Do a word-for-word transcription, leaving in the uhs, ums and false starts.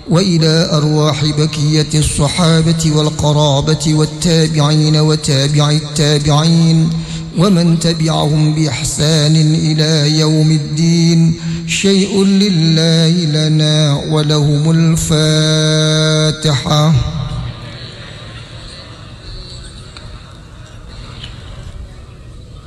وإلى أرواح بقية الصحابة والقرابة والتابعين وتابع التابعين ومن تبعهم بإحسان إلى يوم الدين. شيء لله لنا ولهم الفاتحة.